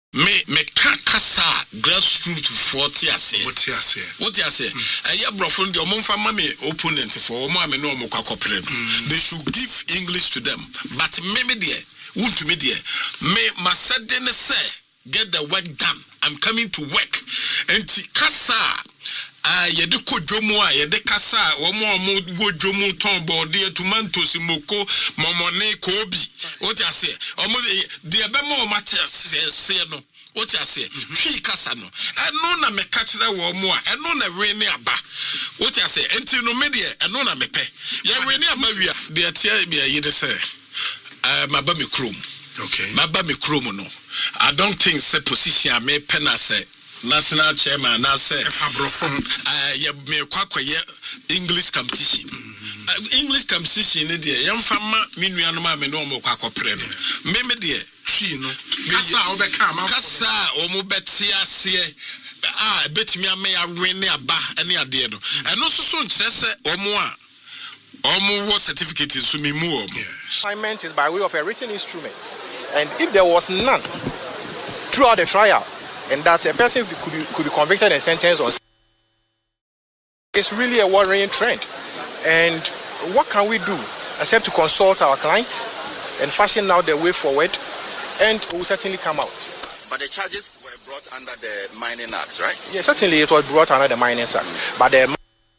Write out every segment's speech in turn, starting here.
me kasa grassroots 40 ase. What you say? Aya brofo de omfa ma me opponent for omo ame no omo kwakopre. They should give English to them. But me there, won't me there. Me masade ne say get the work done. I'm coming to work. And kasa yede ko dwomu a yede kasa omo go dwomu ton body tomatoes moko momone ko obi. What you say? Omo de be mo matter say no. What you say? Twi kasa no. Eno na me ka kire wo mo a eno na we ne aba. What you say? Enti no me de eno na me pe. Ye we ne aba wi a de tie bia yede say maba me krom. Okay. Maba me krom no. I don't think say position me pen as national chairman na say ye me kwakoye English competition. English competition ne de yemfa ma me nuanu ma me no mo kwakopre no. Me de twi no. Kasa obeka ma. Kasa o mo beti ase betimi ame ya wene aba ene ade no. Eno so nkire se omo was certificate so me mu assignment is by way of a written instrument, and if there was none throughout the trial, and that a person could be convicted and sentenced on, it's really a worrying trend. And what can we do except to consult our clients and fashion out the way forward, and we will certainly come out. But the charges were brought under the Mining Act, right? Yes, certainly it was brought under the Mining Act, but the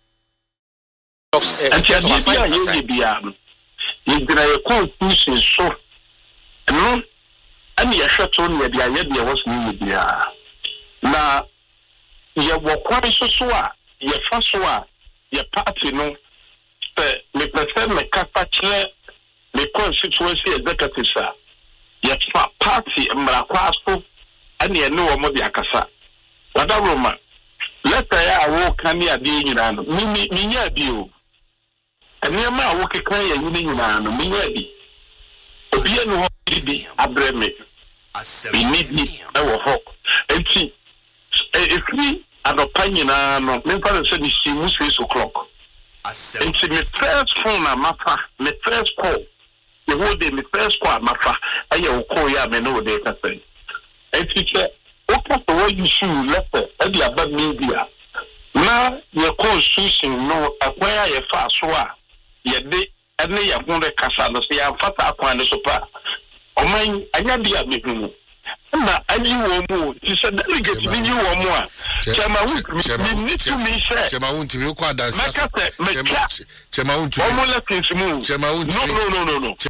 constitution so no and ya shato ne dia ye dia was ni dia na ye wo kwari so a ye fa so a ye party no me prefer me kata kire me constituency executive sa ye fa party mra kwaso and ye no mo dia kasa wada roma leta ya wo kan ya di nyina no mi nya bi o enema a wo kekan ya yini nyina no mi nya bi obi enu ho bi abreme we need it ewo ho enti if we adopa nyina no me fa say di si mu 6 o'clock enti me first phone na mafa me first call the whole day me first call mafa aye wo call ya me no dey kasa enti che oka to what you should letter e di aba media na your constitution no akwaya ye fa so a ye de ene ye ho de kasa no se ya fata akwan so pa oman anya dia mehu na ani wo mu ti se delegate ni wo mu a chema wu mi to me share chema wu nti ko adansi chema wu nti omo la kinsimu chema wu nti no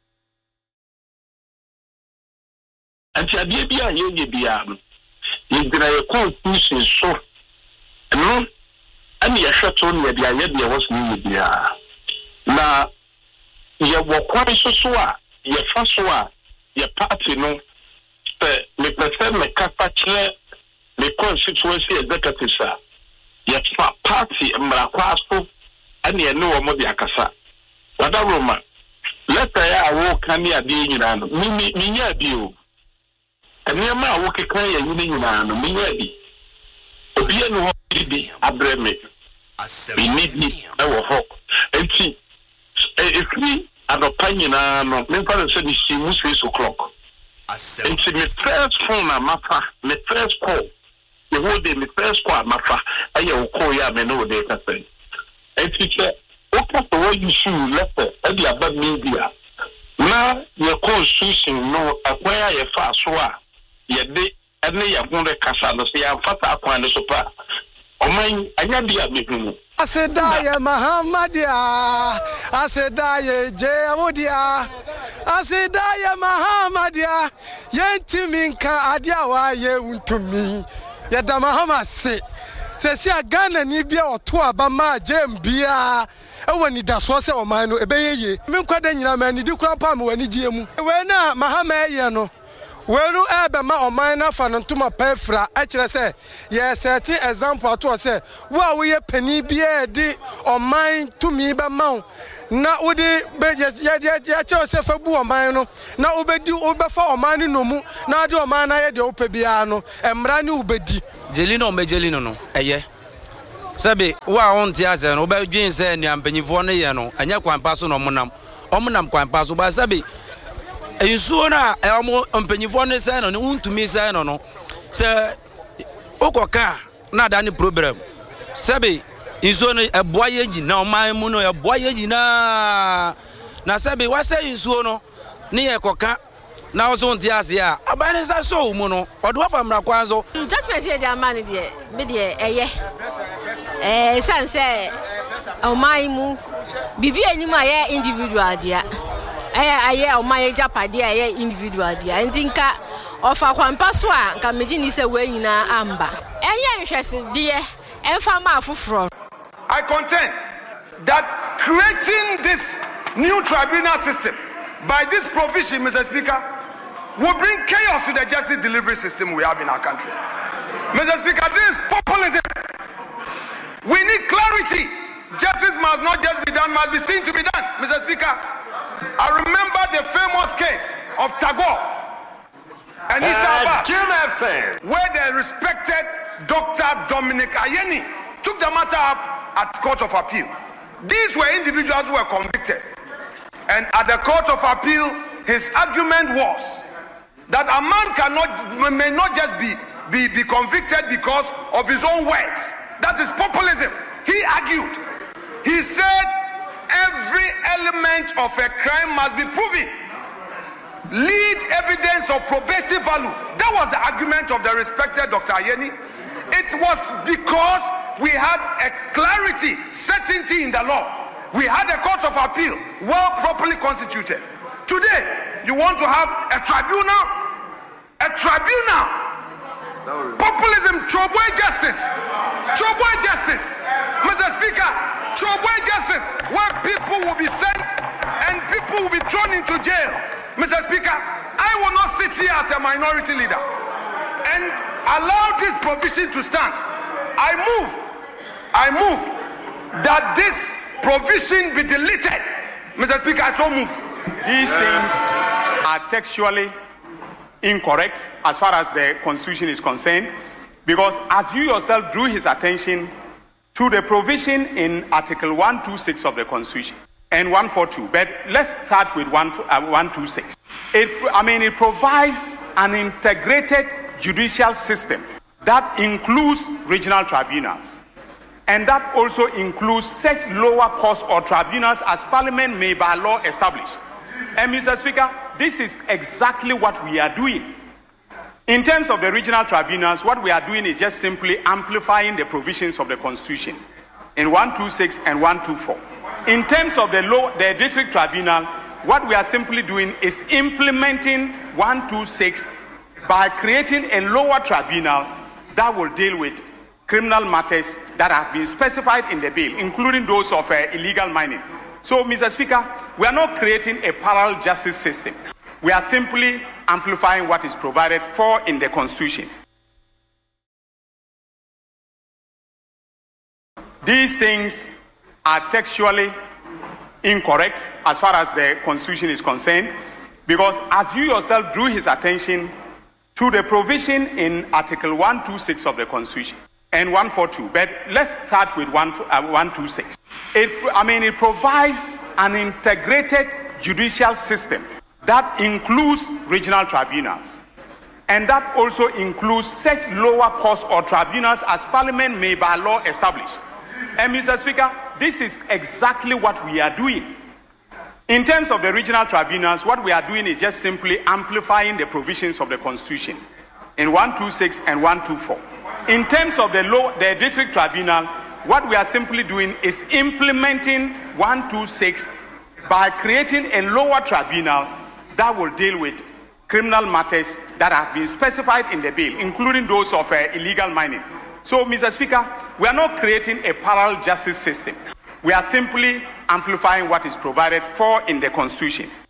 anti adie bia ye bia yedra ye constitution so no ani ya shato ne bia ye bia was ni bia na ye wo kwari so a ye fa so a ye party no me prefer me kata kire me constituency executive sa ye fa party mra kwaso ani ye no mo bia kasa wada roma leta ya wo kan ya di nyina no mi nya bi o enema a wo kekan ya yini nyina no mi nya bi obi enu ho bi abreme we need it ewo ho enti if we adopa nyina no me fa say di si mu 6 o'clock enti me first phone na mafa me first call the whole day me first call mafa aye wo call ya me no dey kasa enti che oka to what you should letter e di aba media na your constitution no akwaya ye fa so a ye de ene ye ho de kasa no se ya fata akwan so pa oman anya dia mehu Asedaye Mahamadia, Asedaye Jewodia, Asedaye Mahamadia, Yentiminka Adiawa ye untumi, Yada Mahama se Ghana Nibia or Tuabama Jembia. When he does was a man, a bay, Minquadena man, you do crap when he GM. When Mahamayano. Welu ebema o mine fa no ntoma pefra akire se ye set example to say wa we pani bia di o mine tumi be ma na wo di be ya che se fa bu o mine no na obedi obefa o mine no mu na de o mine na ye de opa bia no emra ni obedi jelino me jelino no eye sabe wa on ti ase no be dwin se ni ampanyifo no ye no anya kwampa so no omunam kwanpa so ba sabe nsuo na emo mpanyifo ne say no ne untumi say no say okoka na da ne problem sebe nsuo no eboa ye nyina oman mu no eboa ye nyina na sebe wa say nsuo no ne ye koka na ozo ntiase a abane sa so mu no odo afa mra kwanzo judgment here the man de me de eye sanse oman mu bibi enimu aye individual dia aye oman japade aye individual dia ntinka ofa kwampa so a nka meji ni se we nyina amba eye nhwese de emfa ma afoforo. I contend that creating this new tribunal system by this provision, Mr. Speaker, will bring chaos to the justice delivery system we have in our country. Mr. Speaker, this is populism. We need clarity. Justice must not just be done, must be seen to be done. Mr. Speaker, I remember the famous case of Tagore and Issa Abbas, where the respected Dr. Dominic Ayeni took the matter up at the Court of Appeal. These were individuals who were convicted. And at the Court of Appeal, his argument was that a man may not just be convicted because of his own words. That is populism. He argued. He said every element of a crime must be proven. Lead evidence of probative value. That was the argument of the respected Dr. Ayeni. It was because we had a clarity, certainty in the law. We had a Court of Appeal well properly constituted. Today, you want to have a tribunal? A tribunal. Populism, Chobwe justice. Chobwe justice. Mr. Speaker, Chobwe justice, where people will be sent and people will be thrown into jail. Mr. Speaker, I will not sit here as a minority leader and allow this provision to stand. I move that this provision be deleted. Mr. Speaker, I so move. These things are textually incorrect as far as the Constitution is concerned, because as you yourself drew his attention to the provision in Article 126 of the Constitution and 142, but let's start with 126. It provides an integrated judicial system that includes regional tribunals, and that also includes such lower courts or tribunals as Parliament may by law establish. And Mr. Speaker, this is exactly what we are doing. In terms of the regional tribunals, what we are doing is just simply amplifying the provisions of the Constitution in 126 and 124. In terms of the district tribunal, what we are simply doing is implementing 126 by creating a lower tribunal that will deal with criminal matters that have been specified in the bill, including those of illegal mining. So, Mr. Speaker, we are not creating a parallel justice system. We are simply amplifying what is provided for in the Constitution. These things are textually incorrect as far as the Constitution is concerned, because as you yourself drew his attention to the provision in Article 126 of the Constitution and 142, but let's start with 126. It provides an integrated judicial system that includes regional tribunals, and that also includes such lower courts or tribunals as Parliament may by law establish. And Mr. Speaker, this is exactly what we are doing. In terms of the regional tribunals, what we are doing is just simply amplifying the provisions of the Constitution in 126 and 124. In terms of the district tribunal, what we are simply doing is implementing 126 by creating a lower tribunal that will deal with criminal matters that have been specified in the bill, including those of illegal mining. So, Mr. Speaker, we are not creating a parallel justice system. We are simply amplifying what is provided for in the Constitution.